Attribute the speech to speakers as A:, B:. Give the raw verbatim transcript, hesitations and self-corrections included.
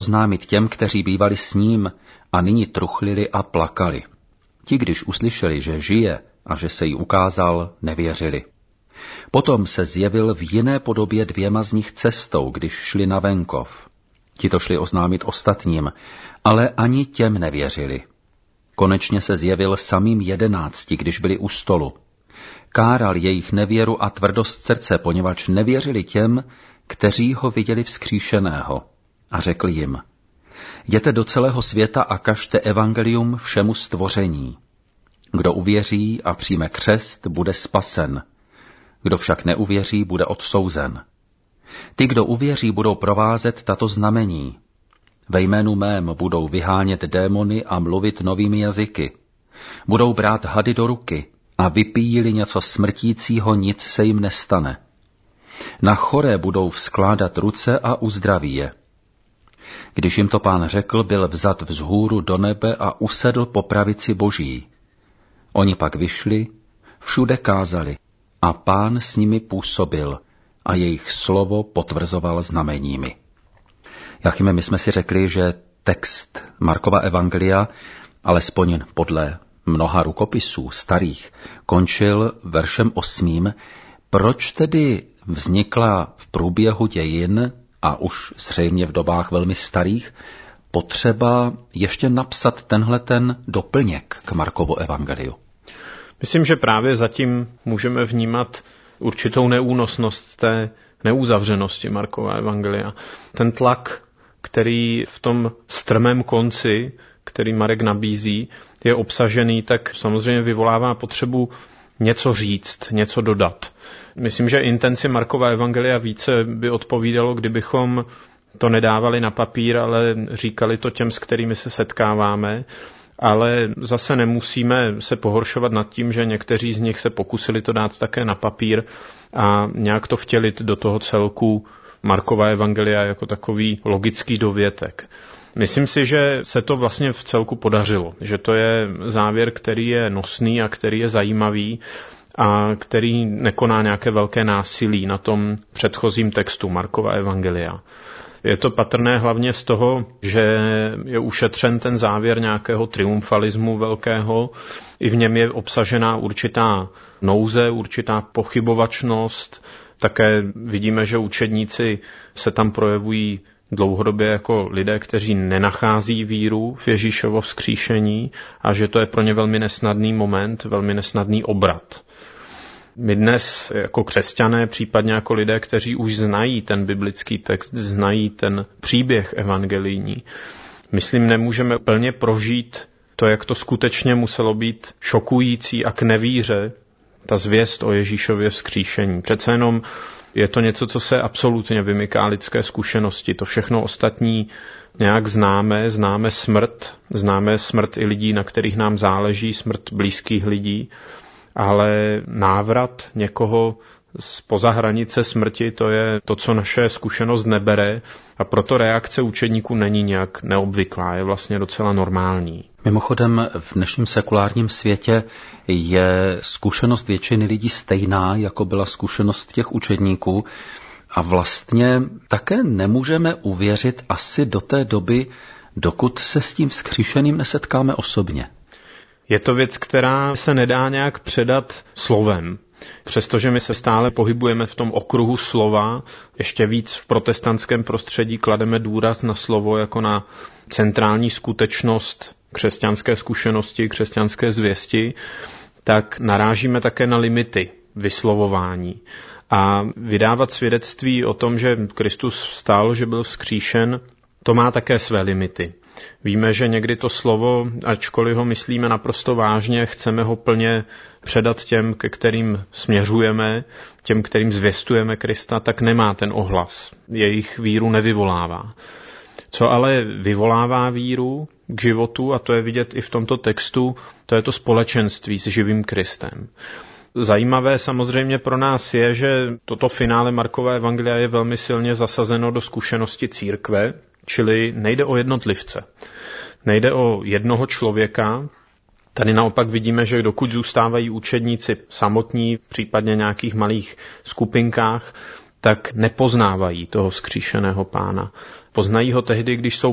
A: oznámit těm, kteří bývali s ním a nyní truchlili a plakali. Ti, když uslyšeli, že žije a že se jí ukázal, nevěřili. Potom se zjevil v jiné podobě dvěma z nich cestou, když šli na venkov. Ti to šli oznámit ostatním, ale ani těm nevěřili. Konečně se zjevil samým jedenácti, když byli u stolu. Káral jejich nevěru a tvrdost srdce, poněvadž nevěřili těm, kteří ho viděli vzkříšeného. A řekl jim: Jděte do celého světa a kažte evangelium všemu stvoření. Kdo uvěří a přijme křest, bude spasen. Kdo však neuvěří, bude odsouzen. Ty, kdo uvěří, budou provázet tato znamení. Ve jménu mém budou vyhánět démony a mluvit novými jazyky. Budou brát hady do ruky a vypíjí-li něco smrtícího, nic se jim nestane. Na choré budou vzkládat ruce a uzdraví je. Když jim to Pán řekl, byl vzat vzhůru do nebe a usedl po pravici Boží. Oni pak vyšli, všude kázali a Pán s nimi působil a jejich slovo potvrzoval znameními. Jachime, my jsme si řekli, že text Markova evangelia, alespoň podle mnoha rukopisů starých, končil veršem osmým. Proč tedy vznikla v průběhu dějin, a už zřejmě v dobách velmi starých, potřeba ještě napsat tenhle ten doplněk k Markovu evangeliu?
B: Myslím, že právě zatím můžeme vnímat určitou neúnosnost té neuzavřenosti Markova evangelia. Ten tlak, který v tom strmém konci, který Marek nabízí, je obsažený, tak samozřejmě vyvolává potřebu něco říct, něco dodat. Myslím, že intenci Markova evangelia více by odpovídalo, kdybychom to nedávali na papír, ale říkali to těm, s kterými se setkáváme. Ale zase nemusíme se pohoršovat nad tím, že někteří z nich se pokusili to dát také na papír a nějak to vtělit do toho celku Markova evangelia jako takový logický dovětek. Myslím si, že se to vlastně v celku podařilo, že to je závěr, který je nosný a který je zajímavý a který nekoná nějaké velké násilí na tom předchozím textu Markova evangelia. Je to patrné hlavně z toho, že je ušetřen ten závěr nějakého triumfalismu velkého. I v něm je obsažená určitá nouze, určitá pochybovačnost. Také vidíme, že učedníci se tam projevují dlouhodobě jako lidé, kteří nenachází víru v Ježíšovo vzkříšení a že to je pro ně velmi nesnadný moment, velmi nesnadný obrat. My dnes jako křesťané, případně jako lidé, kteří už znají ten biblický text, znají ten příběh evangelijní, myslím, nemůžeme plně prožít to, jak to skutečně muselo být šokující a k nevíře, ta zvěst o Ježíšově vzkříšení. Přece jenom je to něco, co se absolutně vymyká lidské zkušenosti. To všechno ostatní nějak známe, známe smrt, známe smrt i lidí, na kterých nám záleží, smrt blízkých lidí, ale návrat někoho zpoza hranice smrti, to je to, co naše zkušenost nebere a proto reakce učedníků není nějak neobvyklá, je vlastně docela normální.
A: Mimochodem v dnešním sekulárním světě je zkušenost většiny lidí stejná, jako byla zkušenost těch učedníků a vlastně také nemůžeme uvěřit asi do té doby, dokud se s tím vzkříšeným nesetkáme osobně.
B: Je to věc, která se nedá nějak předat slovem. Přestože my se stále pohybujeme v tom okruhu slova, ještě víc v protestantském prostředí klademe důraz na slovo jako na centrální skutečnost křesťanské zkušenosti, křesťanské zvěsti, tak narážíme také na limity vyslovování. A vydávat svědectví o tom, že Kristus vstal, že byl vzkříšen, to má také své limity. Víme, že někdy to slovo, ačkoliv ho myslíme naprosto vážně, chceme ho plně předat těm, ke kterým směřujeme, těm, kterým zvěstujeme Krista, tak nemá ten ohlas. Jejich víru nevyvolává. Co ale vyvolává víru k životu, a to je vidět i v tomto textu, to je to společenství s živým Kristem. Zajímavé samozřejmě pro nás je, že toto finále Markova evangelia je velmi silně zasazeno do zkušenosti církve, čili nejde o jednotlivce. Nejde o jednoho člověka. Tady naopak vidíme, že dokud zůstávají učedníci samotní, případně nějakých malých skupinkách, tak nepoznávají toho vzkříšeného Pána. Poznají ho tehdy, když jsou